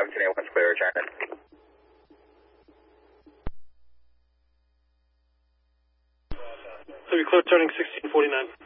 1781's clear, return in. So we clear turning 1649.